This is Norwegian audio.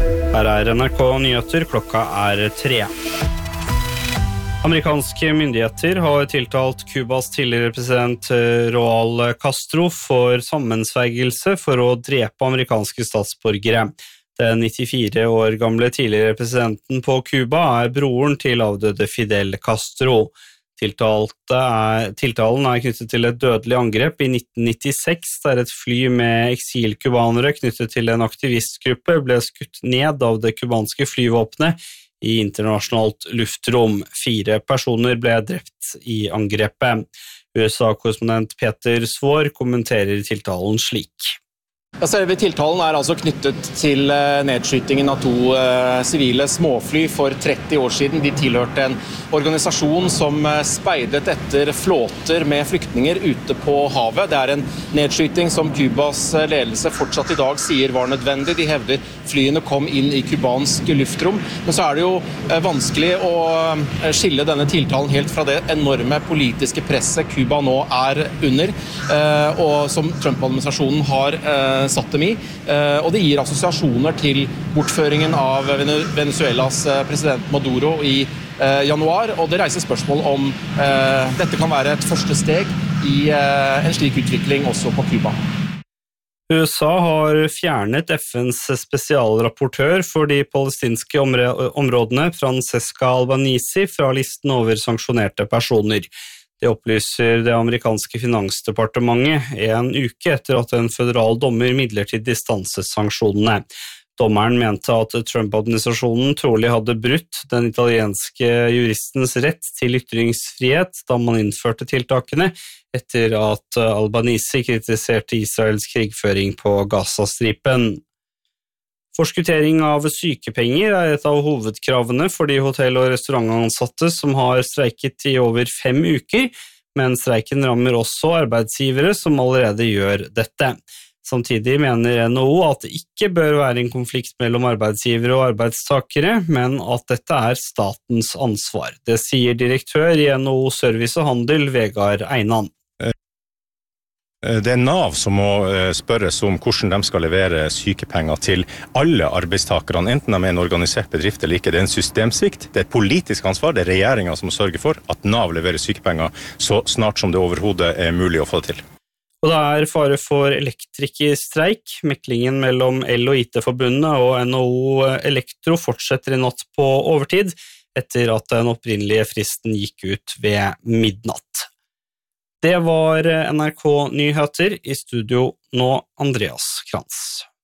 Her NRK Nyheter, klokka 3. Amerikanske myndigheter har tiltalt Kubas tidligere president Raúl Castro for sammensvergelse for å drepe amerikanske statsborgere. Den 94 år gamle tidligere presidenten på Kuba broren til avdøde Fidel Castro. Tiltalen knyttet til et dødelig angrep i 1996, der et fly med eksilkubanere knyttet til en aktivistgruppe ble skutt ned av det kubanske flyvåpenet i internasjonalt luftrom. 4 personer ble drept i angrepet. USA-korrespondent Peter Svår kommenterer tiltalen slik. Selve tiltalen altså knyttet til nedskytingen av 2 sivile småfly for 30 år siden. De tilhørte en organisasjon som speidet etter flåter med flyktninger ute på havet. Det en nedskyting som Kubas ledelse fortsatt i dag sier var nødvendig. De hevder flyene kom inn i kubansk luftrom. Men så det jo vanskelig å skille denne tiltalen helt fra det enorme politiske presset Kuba nå under, og som Trump-administrasjonen har satt dem i, og det gir assosiasjoner til bortføringen av Venezuelas president Maduro i januar, og det reiser spørsmål om dette kan være et første steg i en slik utvikling også på Kuba. USA har fjernet FNs spesialrapportør for de palestinske områdene Francesca Albanese fra listen over sanksjonerte personer. Det opplyser det amerikanske finansdepartementet en uke etter at en føderal dommer midlertidig stanset sanksjonene. Dommeren mente at Trump-administrasjonen trolig hadde brutt den italienske juristens rett til ytringsfrihet da man innførte tiltakene, etter at Albanese kritiserte Israels krigføring på Gazastripen. Forskuttering av sykepenger et av hovedkravene for de hotell- og restaurantansatte som har streiket i over 5 uker, men streiken rammer også arbeidsgivere som allerede gjør dette. Samtidig mener NHO at det ikke bør være en konflikt mellom arbeidsgivere og arbeidstakere, men at dette statens ansvar. Det sier direktør i NHO Service og Handel, Vegard Einan. Det NAV som må spørres om hvordan de skal levere sykepenger til alle arbeidstakerne, enten de en organisert bedrift eller ikke. Det en systemsvikt, det et politisk ansvar, det regjeringen som må sørge for at NAV leverer sykepenger så snart som det overhodet mulig å få det til. Og det fare for elektrikerstreik. Meklingen mellom L- og IT-forbundet og NHO Elektro fortsetter i natt på overtid, etter at den opprinnelige fristen gikk ut ved midnatt. Det var NRK Nyheter, i studio nå Andreas Krantz.